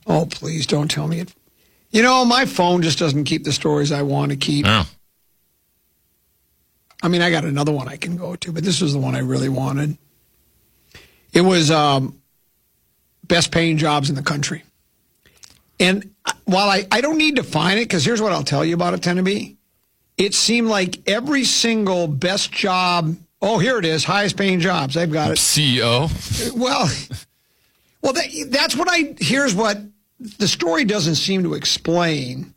Oh, please don't tell me it. My phone just doesn't keep the stories I want to keep. Oh. I mean, I got another one I can go to, but this was the one I really wanted. It was best paying jobs in the country. And while I don't need to find it, because here's what I'll tell you about it, Tenneby. It seemed like every single best job, here it is, highest paying jobs. They've got it. CEO. Well, that's what here's what the story doesn't seem to explain.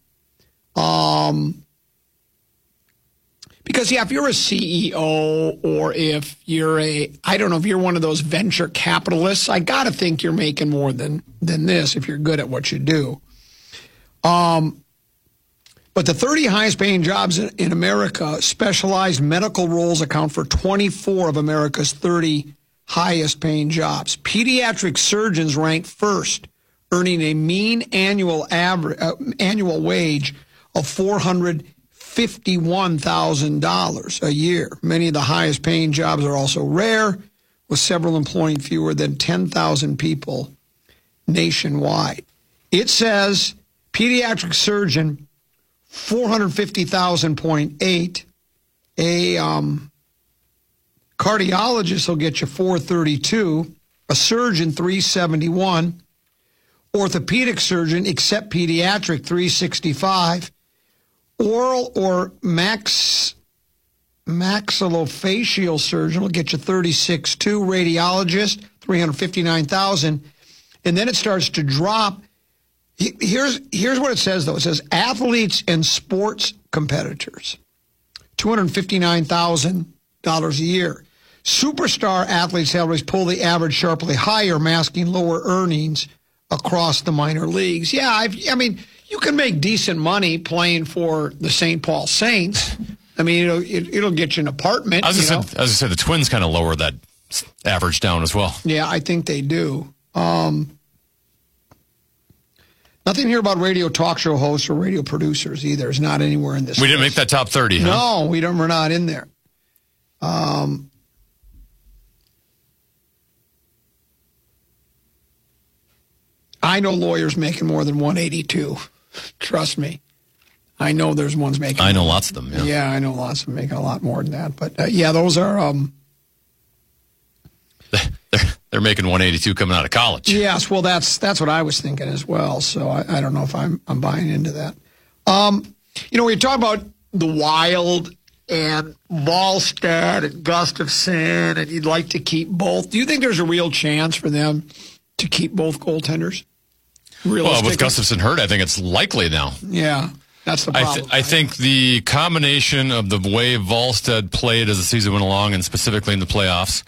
Because, if you're a CEO or if you're if you're one of those venture capitalists, I got to think you're making more than this if you're good at what you do. But the 30 highest paying jobs in America, specialized medical roles account for 24 of America's 30 highest paying jobs. Pediatric surgeons rank first, earning a mean annual wage of $451,000 a year. Many of the highest paying jobs are also rare, with several employing fewer than 10,000 people nationwide. It says pediatric surgeon, 450,000.8. A cardiologist will get you 432. A surgeon, 371. Orthopedic surgeon, except pediatric, 365. Oral or maxillofacial surgeon will get you 36.2. Radiologist, 359,000. And then it starts to drop. Here's what it says, though. It says athletes and sports competitors, $259,000 a year. Superstar athlete salaries pull the average sharply higher, masking lower earnings across the minor leagues. Yeah, I mean, you can make decent money playing for the St. Paul Saints. I mean, it'll get you an apartment. As I said, the Twins kind of lower that average down as well. Yeah, I think they do. Nothing here about radio talk show hosts or radio producers either. It's not anywhere in this. We didn't make that top 30, huh? No, we're not in there. I know lawyers making more than 182. Trust me. I know there's ones making. I know lots of them. Yeah, I know lots of them making a lot more than that. But those are. They're making 182 coming out of college. Yes, well, that's what I was thinking as well. So I don't know if I'm buying into that. We talk about the Wild and Wallstedt and Gustafson, and you'd like to keep both. Do you think there's a real chance for them to keep both goaltenders? Well, with Gustafson hurt, I think it's likely now. Yeah, that's the problem. I think the combination of the way Wallstedt played as the season went along, and specifically in the playoffs,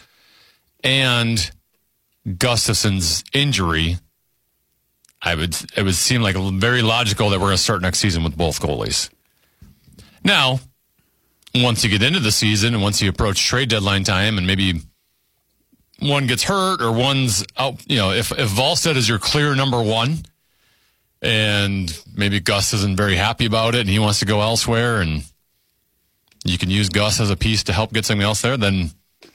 and Gustafson's injury, it would seem like very logical that we're going to start next season with both goalies. Now, once you get into the season and once you approach trade deadline time and maybe one gets hurt or one's out, if Wallstedt is your clear number one and maybe Gus isn't very happy about it and he wants to go elsewhere and you can use Gus as a piece to help get something else there, then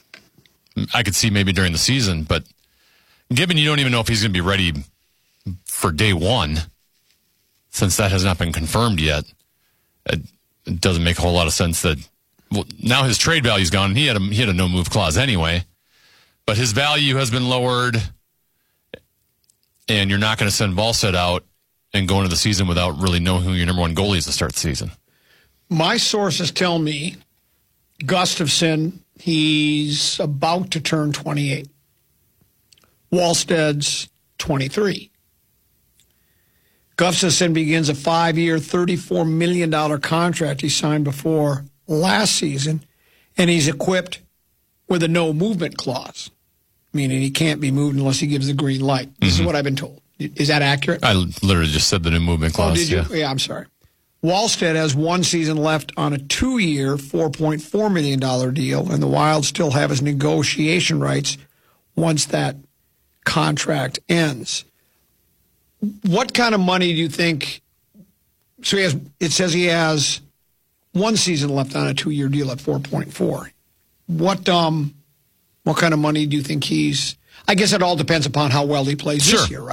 I could see maybe during the season, but given you don't even know if he's going to be ready for day one, since that has not been confirmed yet, it doesn't make a whole lot of sense that, now his trade value's gone, and he had a no-move clause anyway, but his value has been lowered, and you're not going to send Wallstedt out and go into the season without really knowing who your number one goalie is to start the season. My sources tell me Gustafson, he's about to turn 28. Wallsted's 23. Gustafson begins a 5-year, $34 million contract he signed before last season, and he's equipped with a no-movement clause, meaning he can't be moved unless he gives the green light. This is what I've been told. Is that accurate? I literally just said the no-movement clause. Oh, did you? Yeah, I'm sorry. Wallstedt has one season left on a 2-year, $4.4 million deal, and the Wild still have his negotiation rights once that contract ends. What kind of money do you think? So it says he has one season left on a 2-year deal at 4.4. What kind of money do you think he's? I guess it all depends upon how well he plays this year, right?